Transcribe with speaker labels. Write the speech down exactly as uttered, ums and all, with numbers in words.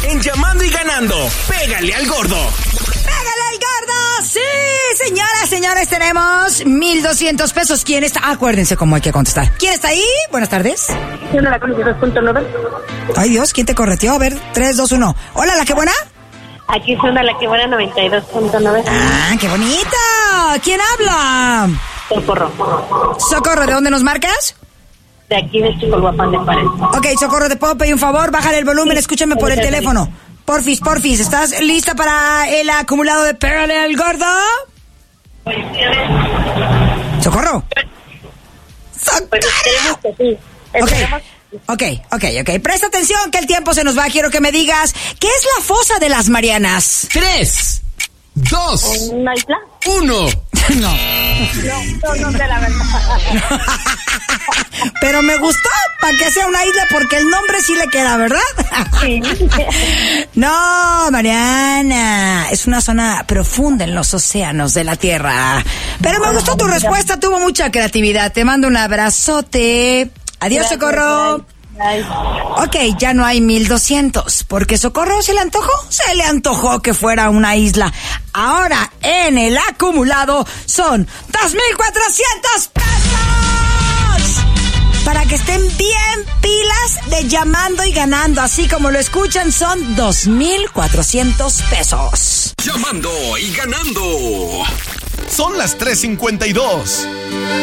Speaker 1: en Llamando y Ganando. Pégale al gordo.
Speaker 2: ¡Pégale al gordo! ¡Sí! Señoras, señores, tenemos mil doscientos pesos. ¿Quién está? Acuérdense cómo hay que contestar. ¿Quién está ahí? Buenas tardes.
Speaker 3: Hola, la noventa y dos punto nueve.
Speaker 2: Ay, Dios, ¿quién te correteó? A ver, tres, dos, uno. Hola, ¿la que buena?
Speaker 3: Aquí suena la que buena noventa y dos punto nueve.
Speaker 2: Ah, qué bonito. ¿Quién habla?
Speaker 3: Socorro.
Speaker 2: Socorro, ¿de dónde nos marcas?
Speaker 3: De aquí de Chicolhuapan de Pared.
Speaker 2: Ok, Socorro, te puedo pedir un favor, bájale el volumen, escúchame por el teléfono. Porfis, porfis, ¿estás lista para el acumulado de Pégale al gordo? Socorro.
Speaker 3: Socorro.
Speaker 2: Ok, ok, ok, ok. Presta atención que el tiempo se nos va. Quiero que me digas, ¿qué es la fosa de las Marianas?
Speaker 1: Tres, dos,
Speaker 3: ¿Una isla?
Speaker 1: uno.
Speaker 2: No.
Speaker 3: No, no, no sé la verdad.
Speaker 2: Pero me gustó para que sea una isla porque el nombre sí le queda, ¿verdad?
Speaker 3: Sí.
Speaker 2: No, Mariana, es una zona profunda en los océanos de la Tierra. Pero me gustó tu respuesta, tuvo mucha creatividad. Te mando un abrazote. Adiós, Socorro. Ok, ya no hay mil doscientos, porque Socorro se le antojó, se le antojó que fuera una isla. Ahora, en el acumulado, son dos mil cuatrocientos pesos. Para que estén bien pilas de Llamando y Ganando, así como lo escuchan, son dos mil cuatrocientos pesos.
Speaker 1: Llamando y Ganando.
Speaker 4: Son las tres cincuenta y dos.